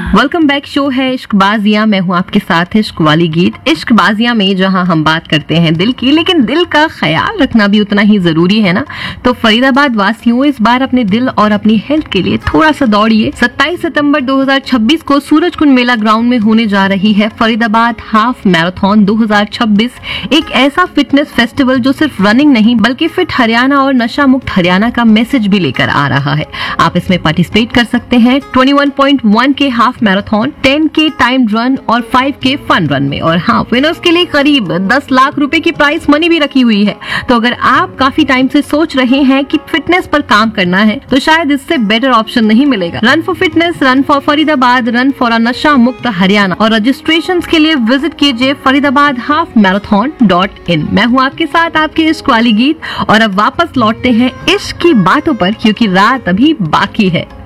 Welcome back. Show है इश्कबाजियां, मैं हूं आपके साथ इश्क वाली गीत। इश्कबाजियां में जहां हम बात करते हैं दिल की, लेकिन दिल का ख्याल रखना भी उतना ही जरूरी है ना। तो फरीदाबाद वासियों, इस बार अपने दिल और अपनी हेल्थ के लिए थोड़ा सा दौड़िए। 27 सितंबर 2026 को सूरजकुंड मेला ग्राउंड में होने जा रही है फरीदाबाद हाफ मैराथन 2026, एक ऐसा फिटनेस फेस्टिवल जो सिर्फ रनिंग नहीं बल्कि फिट हरियाणा और नशा मुक्त हरियाणा का मैसेज भी लेकर आ रहा है। आप इसमें पार्टिसिपेट कर सकते हैं 21.1 के हाफ मैराथन, 10 के टाइम रन और 5 के फन रन में। और हाँ, विनर्स के लिए करीब 10 लाख रुपए की प्राइस मनी भी रखी हुई है। तो अगर आप काफी टाइम से सोच रहे हैं कि फिटनेस पर काम करना है, तो शायद इससे बेटर ऑप्शन नहीं मिलेगा। Run for fitness, run for Faridabad, run for नशा मुक्त हरियाणा। और रजिस्ट्रेशन के लिए विजिट कीजिए फरीदाबाद-halfmarathon.in। मैं हूँ आपके साथ आपके इश्क वाली गीत, और अब वापस लौटते हैं इश्क की बातों पर, क्योंकि रात अभी बाकी है।